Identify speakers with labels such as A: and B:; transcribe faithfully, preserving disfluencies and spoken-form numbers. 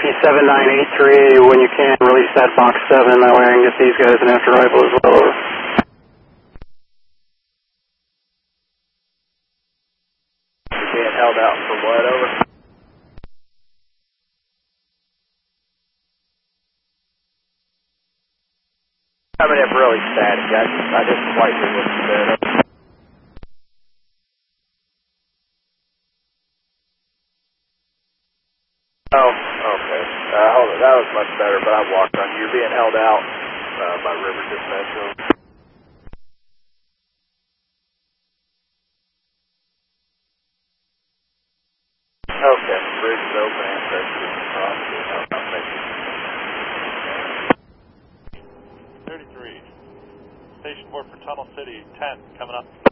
A: seven nine eight three, when you can, release that box seven, that way I can get these guys an after rifle as well. Over.
B: Being held out for what, over? Coming in really static, I just, I just slightly looked at that. Oh, okay. Uh, hold on, that was much better, but I walked on you. You're being held out uh, by River Dispatch. Okay, bridge is open and pressure is across.
C: thirty-three. Station board for Tunnel City, ten, coming up.